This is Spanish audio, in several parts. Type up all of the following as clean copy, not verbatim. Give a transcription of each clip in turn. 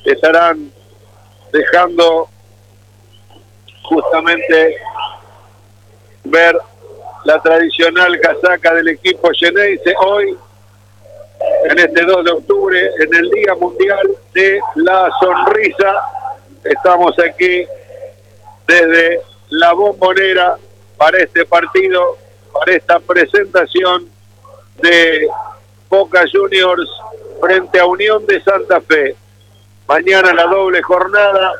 estarán dejando justamente ver la tradicional casaca del equipo Xeneize hoy, en este 2 de octubre, en el Día Mundial de la Sonrisa. Estamos aquí desde La Bombonera para este partido, para esta presentación de Boca Juniors frente a Unión de Santa Fe. Mañana la doble jornada,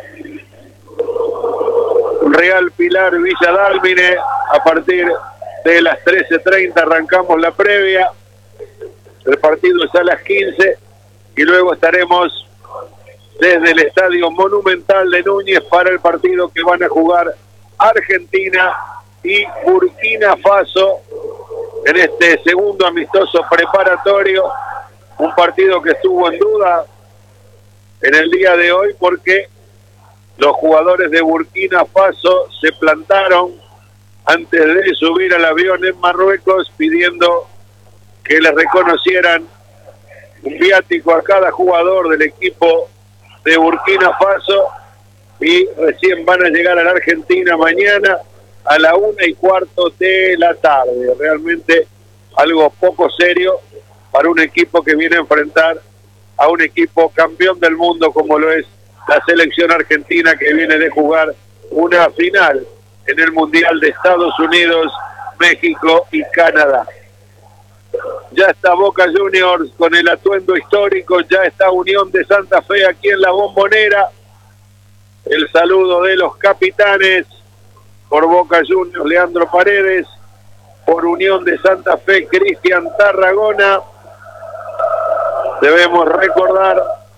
Real Pilar Villa Dálmine. A partir de las 13:30 arrancamos la previa. El partido es a las 15 y luego estaremos desde el Estadio Monumental de Núñez para el partido que van a jugar Argentina y Burkina Faso en este segundo amistoso preparatorio. Un partido que estuvo en duda en el día de hoy porque los jugadores de Burkina Faso se plantaron antes de subir al avión en Marruecos pidiendo que les reconocieran un viático a cada jugador del equipo de Burkina Faso, y recién van a llegar a la Argentina mañana a la 1:15 de la tarde. Realmente algo poco serio para un equipo que viene a enfrentar a un equipo campeón del mundo como lo es la selección argentina, que viene de jugar una final en el Mundial de Estados Unidos, México y Canadá. Ya está Boca Juniors con el atuendo histórico, ya está Unión de Santa Fe aquí en La Bombonera. El saludo de los capitanes: por Boca Juniors, Leandro Paredes; por Unión de Santa Fe, Cristian Tarragona. Debemos recordar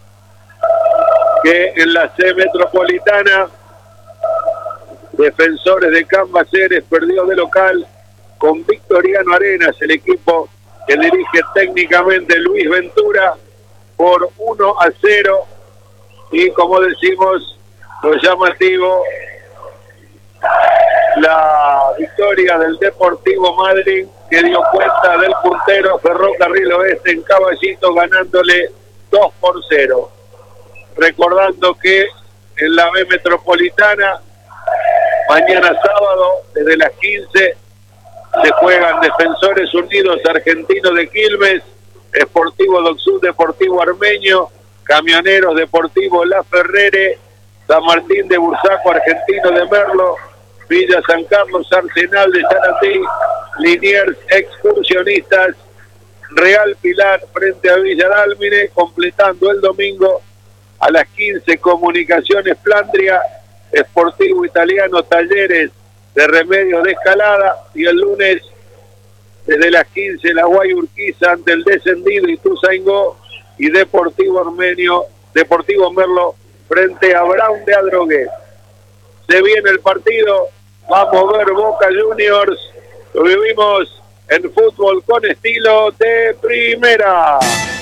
que en la C Metropolitana, Defensores de Cambaceres perdió de local con Victoriano Arenas, el equipo que dirige técnicamente Luis Ventura, por 1-0. Y como decimos, lo llamativo, la victoria del Deportivo Madryn, que dio cuenta del puntero Ferrocarril Oeste en Caballito, ganándole 2-0. Recordando que en la B Metropolitana, mañana sábado, desde las 15, se juegan Defensores Unidos Argentino de Quilmes, Sportivo Docsud Deportivo Armenio, Camioneros Deportivo La Ferrere, San Martín de Bursaco Argentino de Merlo, Villa San Carlos Arsenal de Sanatí, Liniers Excursionistas, Real Pilar frente a Villa Dálmine, completando el domingo a las 15 Comunicaciones Flandria, Sportivo Italiano Talleres de Remedios de Escalada, y el lunes desde las 15 la Guay Urquiza ante el descendido Ituzaingó, y Deportivo Merlo frente a Brown de Adrogué. Se viene el partido, vamos a ver Boca Juniors, lo vivimos en Fútbol con Estilo de Primera.